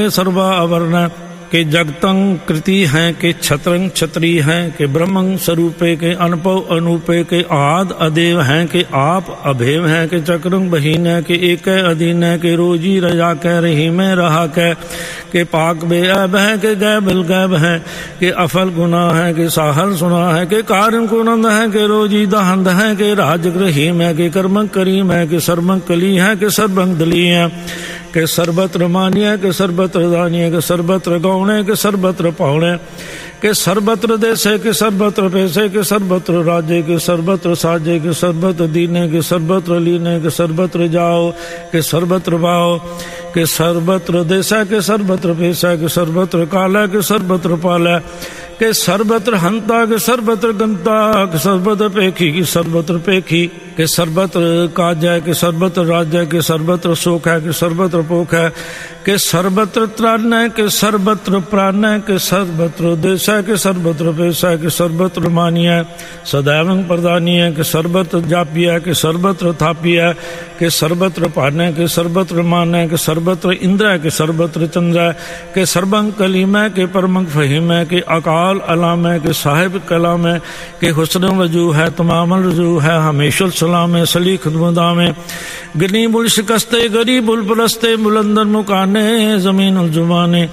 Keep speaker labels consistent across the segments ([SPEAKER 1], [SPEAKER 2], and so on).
[SPEAKER 1] सर्वावरण के जगतं कृति हैं के छत्रं छत्री हैं के ब्रह्मं स्वरूपे के अनपव अनूपे के आद अदेव हैं के आप अभेव हैं के चक्रं बहीन है के एक अधीन है के रोजी रजा कह रही में रहा के पाक बेअब है के गैबिल गैब है के अफल गुना है के साहल सुना है के कारण कुनंद है के रोजी दहंद है के राजग्रहीम है के कर्मं करीम है के सर्वं कली है के सर्वं दली है के सर्वत्र मान्य के सर्वत्र दान्य के सर्वत्र गौणे के सर्वत्र पावणे के सर्वत्र देशे के सर्वत्र पैसे के सर्वत्र राज्य के सर्वत्र साजे के सर्वत्र दीने के सर्वत्र लीने के सर्वत्र जाओ के सर्वत्र बाओ के सर्वत्र देशा के सर्वत्र पैसा के सर्वत्र काला के सर्वत्र पाला के सर्वत्र हंता के सर्वत्र गंता के सर्वत्र पेखी की सर्वत्र पेखी के सर्वत्र काज के सर्वत्र राज्य के सर्वत्र शोक है के सर्वत्र पोख है के सर्वत्र त्राण है के सर्वत्र प्राण है के सर्वत्र देश है के सर्वत्र पैसा के सर्वत्र मानिय है सदैव प्रदानी है के सर्वत्र जापी है के सर्वत्र थापी है के सर्वत्र पान है के सर्वत्र मान है के सर्वत्र इंद्र है के सर्वत्र चंद्र है के सर्वं कलीम है के परमं फहीम है के अकाल अलाम है के साहिब कलाम है के हुस्न वजू है तमामल रजू है हमेशा सलाम है सली खुदमदा में गनी बुल शिकस्ते गरीबुल परस्ते बुलंदर मुकाने जमीन जुबाने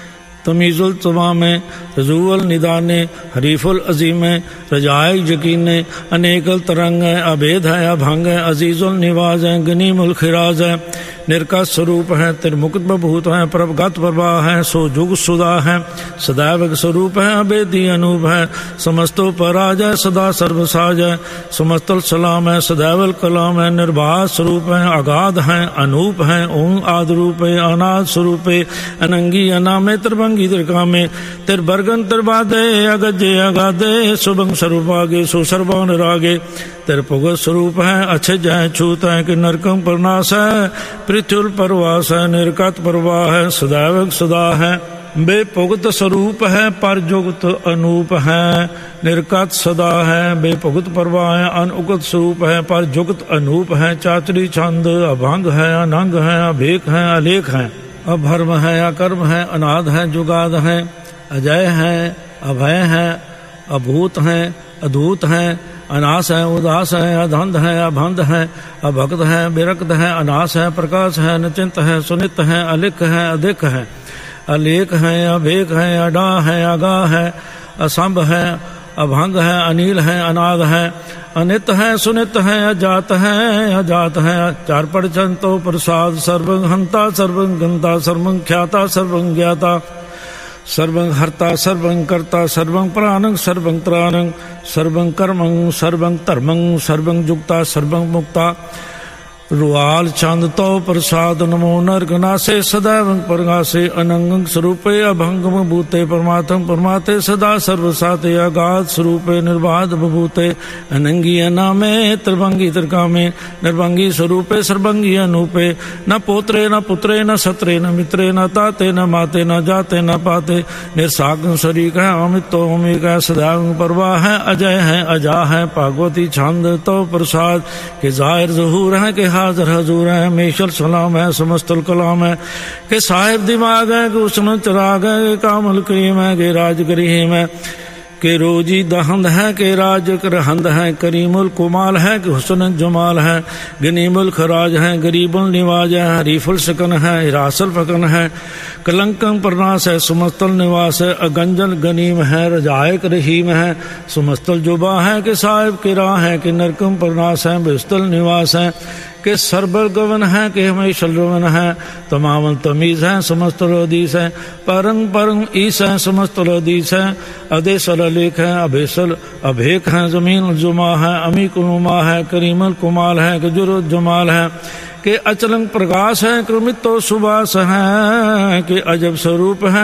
[SPEAKER 1] तमीज़ुल तमामे रजूअल निदाने हरीफुल अजीमे रजाए यकीने अनेकल तरंग है अभेद है अभंग है अजीज़ुल निवाज है गनीमुल खिराज है निर्का स्वरूप है तिरमुक्त बभूत है प्रभगत प्रभा है सो जुग सुदा है सदैव स्वरूप है अभेदी अनूप है समस्तो पराज है सदा सर्वसाज है समस्तल सलाम है सदैवल कलाम है निर्बाध स्वरूप है अगाध है अनूप है ओं आद रूप है अनाद स्वरूप है अनंगी अनामे त्रिभंगी त्रिकामे तिरबर्गन तिरबादे अगजे अगाधे शुभंग स्वरूपागे सुसर्वान रागे तिरपुग स्वरूप है अच्छज है छूत है कि नरकं परनाश है पृथ्वी परवास है निर्कत परवाह है सदैव सदा है बेपुगत स्वरूप है परजुगत अनूप है निर्कत सदा है बेपुगत परवाह है अनुगत स्वरूप है परजुगत अनूप है चातरी छंद अभंग है अनंग है अभेक है अलेख है अभर्म है अकर्म है अनाद है जुगाद है अजय है अभय है अभूत है अधूत है अनास है उदास है अधंध है अभंध है अभक्त है विरक्त है अनास है प्रकाश है निचिंत है सुनित है अलिख है अधिक है अलेख है अभेक है अडा है अगा है असंभ है अभंग है अनिल है अनाद है अनित है सुनित है अजात है चार परचंतो प्रसाद सर्वं हंता सर्वं गंता सर्वं ख्याता सर्वं ज्ञाता सर्वं हर्ता सर्वं कर्ता सर्वं प्राणं सर्वं त्राणं सर्वं कर्मं सर्वं धर्मं सर्वं जुक्ता सर्वं मुक्ता रुआल चांद तो प्रसाद नमो नरगनासे सदैव परगासे अनंग स्वरूपे अभंगम भूते परमात्म परमाते सदा सर्वसाते अगाध स्वरूपे निर्बाध बभूते अनंगी अनामे त्रिभंगी त्रिकामे निर्भंगी स्वरूपे सर्वंगी अनूपे न पोत्रे न पुत्रे न सत्रे न मित्रे न ताते न माते न जाते न पाते निर्साग शरीक है अमित तो अमिक है सदैव परवाह है अजय है अजा है भागवती छंद तो प्रसाद के जाहिर ज़हूर है के हाज़िर हजूर है मेशल सलाम है समस्तल कलाम है के साहिब दिमाग है के उसन चराग है के कामल करीम है के राज करीम है के रोजी दहंद है के राज करहंद है करीमुल कुमाल है कि हुस्न जमाल है गनीमुल खराज है गरीबुल निवाज है हरीफुल सकन है हिरासल फकन है कलंकं परनास है सुमस्तल निवास है अगंजल गनीम है रजायक रहीम है सुमस्तल जुबा है कि साहिब के राह है कि नरकम परनास है बेस्तल निवास है के सरबर गवन है कि हमेशल रवन है तमाम तमीज़ है समस्त हदीस है परंग परंग ईस है समस्त हदीस है अदेसल अलेख है अभेसल अभेक है जमीन जुमा है अमी कुनुमा है करीमल कुमाल है कि जुरुद जमाल है कि अचलंग प्रकाश है क्रमित तो सुबास है कि अजब स्वरूप है